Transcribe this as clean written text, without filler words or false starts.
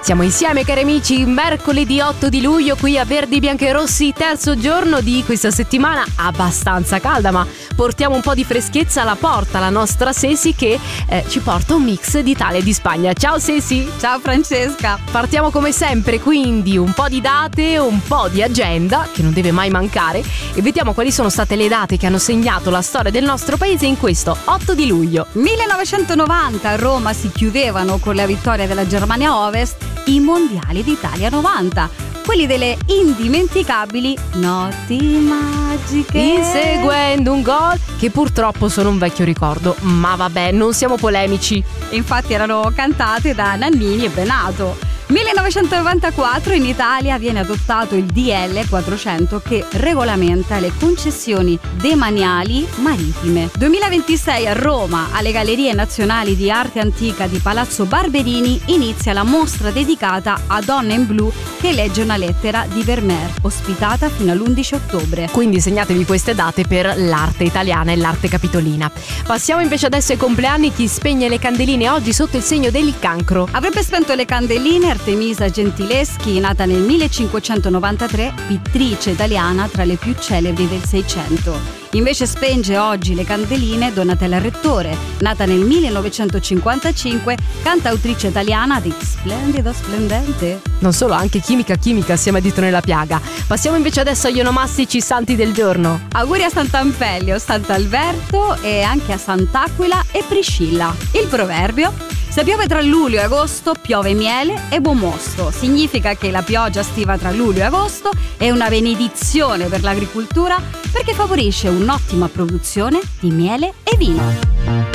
Siamo insieme, cari amici, mercoledì 8 di luglio qui a Verdi Bianchi e Rossi, terzo giorno di questa settimana abbastanza calda, ma portiamo un po' di freschezza alla porta, la nostra Ceci che ci porta un mix d'Italia e di Spagna. Ciao Ceci! Ciao Francesca! Partiamo come sempre, quindi un po' di date, un po' di agenda, che non deve mai mancare, e vediamo quali sono state le date che hanno segnato la storia del nostro paese in questo 8 di luglio. 1990 a Roma si chiudevano con la vittoria della Germania Ovest i mondiali d'Italia 90, quelli delle indimenticabili notti magiche, inseguendo un gol che purtroppo sono un vecchio ricordo, ma vabbè, non siamo polemici. Infatti erano cantate da Nannini e Benato. 1994 in Italia viene adottato il DL 400 che regolamenta le concessioni demaniali marittime. 2026 a Roma, alle Gallerie Nazionali di Arte Antica di Palazzo Barberini, inizia la mostra dedicata a Donna in Blu che legge una lettera di Vermeer, ospitata fino all'11 ottobre. Quindi segnatevi queste date per l'arte italiana e l'arte capitolina. Passiamo invece adesso ai compleanni. Chi spegne le candeline oggi sotto il segno del cancro? Avrebbe spento le candeline Artemisa Gentileschi, nata nel 1593, pittrice italiana tra le più celebri del Seicento. Invece spenge oggi le candeline Donatella Rettore, nata nel 1955, cantautrice italiana di Splendido Splendente. Non solo, anche chimica assieme a Dito nella piaga. Passiamo invece adesso agli onomastici santi del giorno. Auguri a Sant'Ampelio, Sant'Alberto e anche a Sant'Aquila e Priscilla. Il proverbio: se piove tra luglio e agosto, piove miele e buon mosto. Significa che la pioggia estiva tra luglio e agosto è una benedizione per l'agricoltura perché favorisce un'ottima produzione di miele e vino.